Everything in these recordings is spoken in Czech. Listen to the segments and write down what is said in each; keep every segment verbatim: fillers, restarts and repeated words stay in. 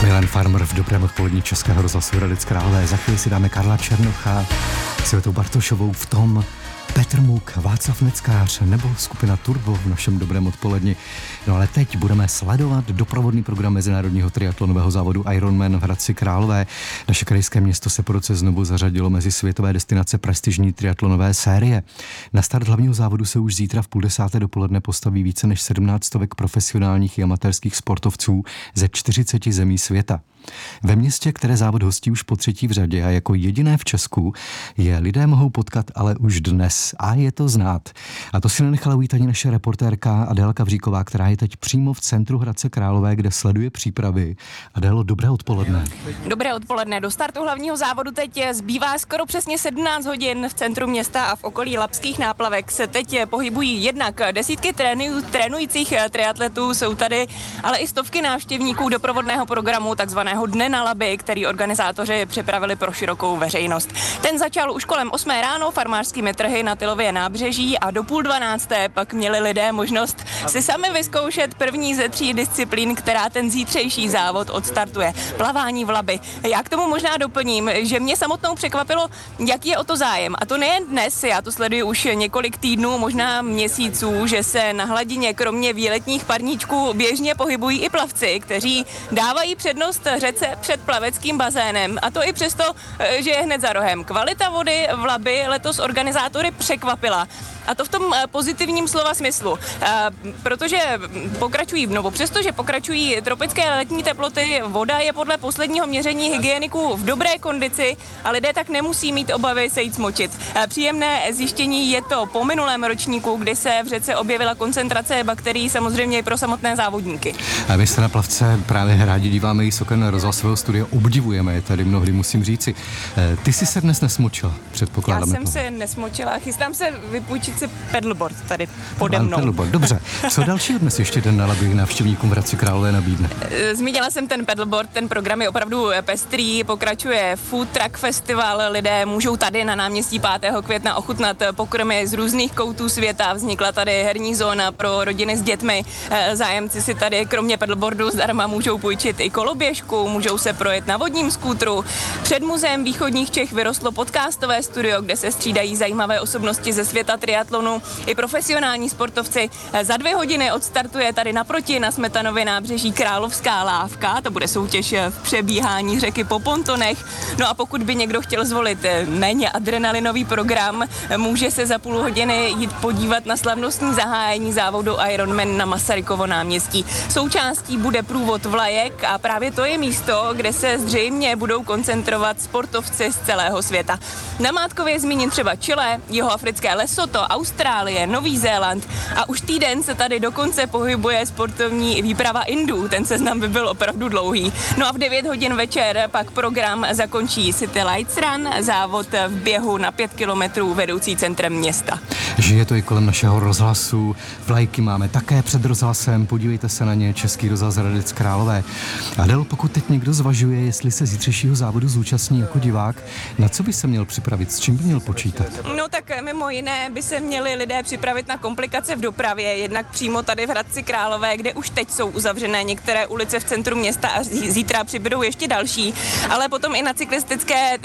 Milan Farmer v dobrém odpolední Českého rozhlasu Hradec Králové. Za chvíli si dáme Karla Černocha, Světou Bartošovou v tom, Petr Muk, Václav Neckář nebo skupina Turbo v našem dobrém odpoledni. No ale teď budeme sledovat doprovodný program mezinárodního triatlonového závodu Ironman v Hradci Králové. Naše krajské město se po roce znovu zařadilo mezi světové destinace prestižní triatlonové série. Na start hlavního závodu se už zítra v půl desáté dopoledne postaví více než sedmnáct stovek profesionálních i amatérských sportovců ze čtyřiceti zemí světa. Ve městě, které závod hostí už po třetí v řadě a jako jediné v Česku, je lidé mohou potkat ale už dnes a je to znát. A to si nenechala ujít ani naše reportérka Adéla Kavříková, která je teď přímo v centru Hradce Králové, kde sleduje přípravy. Adélo, dobré odpoledne. Dobré odpoledne. Do startu hlavního závodu teď zbývá skoro přesně sedmnáct hodin. V centru města a v okolí Labských náplavek se teď pohybují jednak desítky trénu, trénujících triatletů, jsou tady ale i stovky návštěvníků doprovodného programu takzvaného Dne na Labi, který organizátoři připravili pro širokou veřejnost. Ten začal už kolem osmé ráno farmářskými trhy na Tylově nábřeží a do půl dvanácté pak měli lidé možnost si sami vyzkoušet první ze tří disciplín, která ten zítřejší závod odstartuje. Plavání v Labi. Já k tomu možná doplním, že mě samotnou překvapilo, jaký je o to zájem. A to nejen dnes, já to sleduji už několik týdnů, možná měsíců, že se na hladině kromě výletních parníčků běžně pohybují i plavci, kteří dávají přednost řece před plaveckým bazénem. A to i přesto, že je hned za rohem. Kvalita vody v Labi letos organizátory překvapila. A to v tom pozitivním slova smyslu. Protože pokračují, no přestože pokračují tropické letní teploty, voda je podle posledního měření hygieniků v dobré kondici a lidé tak nemusí mít obavy se jít smočit. Příjemné zjištění je to po minulém ročníku, kdy se v řece objevila koncentrace bakterií, samozřejmě i pro samotné závodníky. A my se na plavce právě rádi díváme i z oken rozhlasového studia, obdivujeme je tady mnohdy, musím říci. Ty jsi se dnes nesmočila, předpokládám. Já jsem se nesmočila, chystám se vypůjčit si pedalboard tady pode mnou. Pedalboard, dobře. Co dalšího dnes ještě Den na Labi návštěvníkům v Hradci Králové nabídne? Zmínila jsem ten pedalboard, ten program je opravdu pestrý, pokračuje Food Truck Festival, lidé můžou tady na náměstí pátého května ochutnat pokrmy z různých koutů světa, vznikla tady herní zóna pro rodiny s dětmi, zájemci si tady kromě pedalboardu zdarma můžou půjčit i koloběžku, můžou se projet na vodním skútru. Před muzeem východních Čech vyrostlo podcastové studio, kde se střídají zajímavé osobnosti ze světa triatlonu i profesionální sportovci. Za dvě hodiny odstartuje tady naproti na Smetanově nábřeží Královská lávka, to bude soutěž v přebíhání řeky po pontonech. No a pokud by někdo chtěl zvolit méně adrenalinový program, může se za půl hodiny jít podívat na slavnostní zahájení závodu Ironman na Masarykovo náměstí. Součástí bude průvod vlajek a právě to je místo, kde se zřejmě budou koncentrovat sportovci z celého světa. Namátkově zmíním třeba Chile, jihoafrické Lesotho, Austrálie, Nový Zéland a už týden se tady dokonce pohybuje sportovní výprava Indů. Ten seznam by byl opravdu dlouhý. No a v devět hodin večer pak program zakončí City Lights Run, závod v běhu na pět kilometrů vedoucí centrem města. Žije to i kolem našeho rozhlasu. Vlajky máme také před rozhlasem, podívejte se na ně, Český rozhlas Hradec Králové. Adel, pokud teď někdo zvažuje, jestli se zítřejšího závodu zúčastní jako divák, na co by se měl připravit, s čím by měl počítat? No tak mimo jiné by se měli lidé připravit na komplikace v dopravě, jednak přímo tady v Hradci Králové, kde už teď jsou uzavřené některé ulice v centru města a zítra přibydou ještě další, ale potom i na cyklistické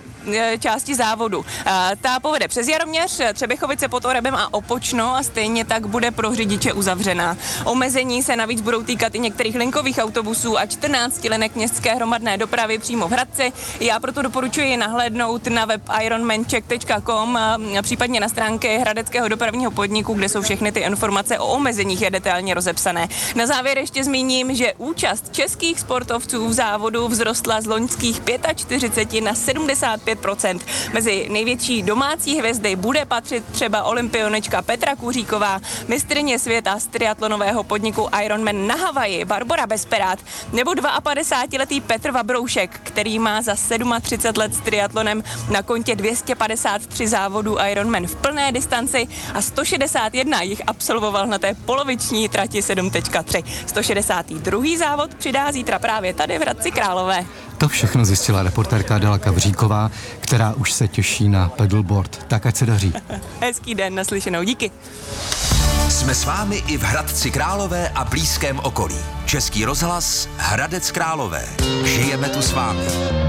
e, části závodu. E, ta povede přes Jaroměř, Třebichovice pod Orebem a Opočno a stejně tak bude pro řidiče uzavřená. Omezení se navíc budou týkat i některých linkových autobusů a čtrnácti linek městské hromadné dopravy přímo v Hradci. Já proto doporučuji nahlédnout na web ironmancheck tečka com a případně na stránky Hradeckého dopravního podniku, kde jsou všechny ty informace o omezeních je detailně rozepsané. Na závěr ještě zmíním, že účast českých sportovců v závodu vzrostla z loňských čtyřicet pět na sedmdesát pět procent. Mezi největší domácí hvězdy bude patřit třeba olympionečka Petra Kuříková, mistryně světa z triatlonového podniku Ironman na Havaji Barbora Besperát nebo padesátidvouletý Petr Vabroušek, který má za třicet sedm let s triatlonem na kontě dvě stě padesát tři závodů Ironman v plné distanci a sto šedesát jedna jich absolvoval na té poloviční trati sedm tečka tři. sto šedesátý druhý závod přidá zítra právě tady v Hradci Králové. To všechno zjistila reportérka Adéla Kavříková, která už se těší na pedalboard. Tak ať se daří. Hezký den, naslyšenou, díky. Jsme s vámi i v Hradci Králové a blízkém okolí. Český rozhlas Hradec Králové. Žijeme tu s vámi.